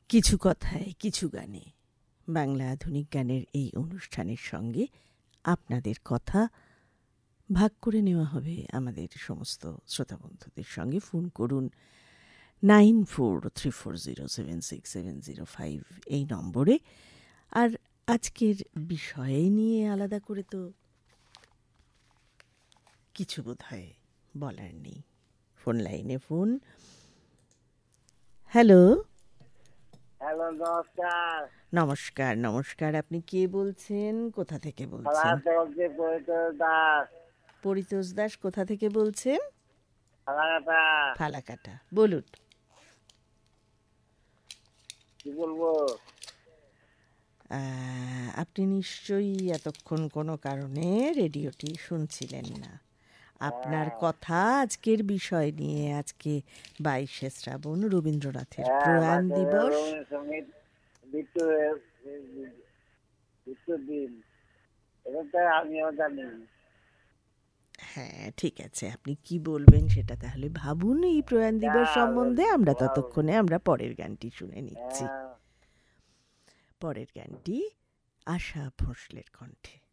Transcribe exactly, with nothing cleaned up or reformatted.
কিছু কথায় কিছু গানে বাংলা আধুনিক গানের এই অনুষ্ঠানের সঙ্গে আপনাদের কথা ভাগ করে নেওয়া হবে আমাদের সমস্ত শ্রোতা বন্ধুদের সঙ্গে। ফোন করুন nine four three four zero seven six seven zero five এই নম্বরে। আর আজকের বিষয় নিয়ে আলাদা করে তো কিছু বোধহয় বলার নেই। ফোন লাইনে ফোন। হ্যালো হ্যালো, নমস্কার। নমস্কার নমস্কার আপনি কে বলছেন, কোথা থেকে বলছেন? ফালাকাটা বলছি, পরিতোষ দাস। পরিতোষ দাস কোথা থেকে বলছেন? ফালাকাটা। ফালাকাটা, বলুন। কি বলবো? আহ, আপনি নিশ্চয়ই এতক্ষণ কোনো কারণে রেডিওটি শুনছিলেন না। আপনার কথা আজকের বিষয় নিয়ে, আজকে বাইশে শ্রাবণ, রবীন্দ্রনাথের হ্যাঁ, প্রয়াণ বাচ্চাদের দিবস। রবীন্দ্রসঙ্গীত মৃত্যু মৃত্যুর দিন, এটা তো আমিও জানি। হ্যাঁ, ঠিক আছে, আপনি কি বলবেন সেটা তাহলে ভাবুন এই প্রয়াণ দিবস হ্যাঁ, সম্বন্ধে। আমরা ভালো। ততক্ষণে আমরা পরের গানটি শুনে নিচ্ছি। হ্যাঁ। পরের গানটি আশা ভোঁসলের কণ্ঠে।